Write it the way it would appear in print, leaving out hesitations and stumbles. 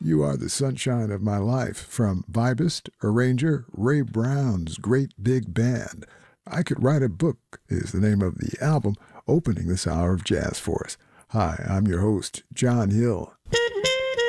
You Are the Sunshine of My Life from vibist, arranger Ray Brown's Great Big Band. I Could Write a Book is the name of the album opening this hour of jazz for us. Hi, I'm your host, John Hill.